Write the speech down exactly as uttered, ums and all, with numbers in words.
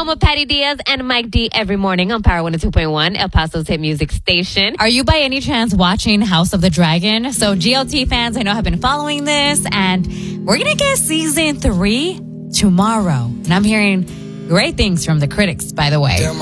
home of Patty Diaz and Mike D every morning on Power one oh two point one, El Paso's hit music station. Are you by any chance watching House of the Dragon? So G L T fans, I know, have been following this, and we're going to get season three tomorrow. And I'm hearing great things from the critics, by the way.